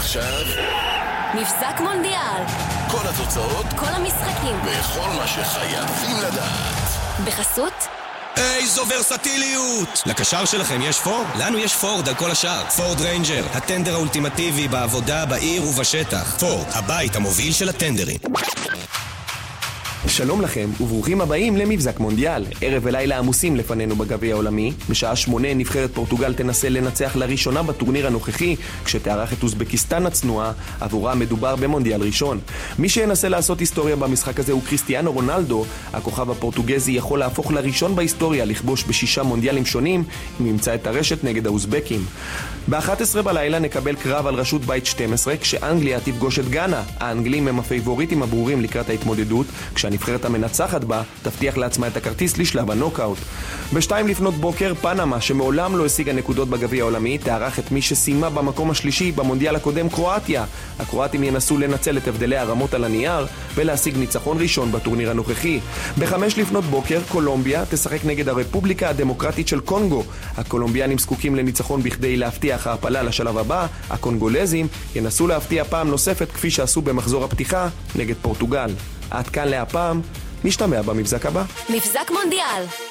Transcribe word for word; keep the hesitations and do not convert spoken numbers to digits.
ועכשיו מבזק מונדיאל. כל התוצאות, כל המשחקים וכל מה שחייבים לדעת בחסות איזו ורסטיליות! לקשר שלכם יש פורד? לנו יש פורד על כל השאר. פורד ריינג'ר, הטנדר האולטימטיבי בעבודה, בעיר ובשטח. פורד, הבית המוביל של הטנדרים. שלום לכם וברוכים הבאים למבזק מונדיאל. ערב ולילה עמוסים לפנינו בגביע העולמי. בשעה שמונה נבחרת פורטוגל תנסה לנצח לראשונה בטורניר הנוכחי, כשתארח את אוזבקיסטן הצנועה. עבורה מדובר במונדיאל ראשון. מי שינסה לעשות היסטוריה במשחק הזה הוא קריסטיאנו רונלדו. הכוכב הפורטוגזי יכול להפוך לראשון בהיסטוריה לכבוש בשישה מונדיאלים שונים, אם ימצא את הרשת נגד האוזבקים. ב-אחת עשרה בלילה נקבל קרב על רשות בית שתים עשרה, כשאנגליה תפגוש את גאנה. האנגלים הם הפייבוריטים הברורים לקראת ההתמודדות, כשהנבחרת המנצחת בה תבטיח לעצמה את הכרטיס לשלב הנוקאוט. בשתיים לפנות בוקר, פנמה, שמעולם לא השיגה נקודות בגביע העולמי, תארח את מי שסיימה במקום השלישי במונדיאל הקודם, קרואטיה. הקרואטים ינסו לנצל את הבדלי הרמות על הנייר ולהשיג ניצחון ראשון בטורניר הנוכחי. בחמש לפנות בוקר, קולומביה תשחק נגד הרפובליקה הדמוקרטית של קונגו. הקולומביאנים זקוקים לניצחון בכדי להבטיח העפלה לשלב הבא. הקונגולזים ינסו להבטיח פעם נוספת כפי שעשו במחזור הפתיחה נגד פורטוגל. עד כאן להפעם, נשתמע במבזק הבא. מבזק מונדיאל.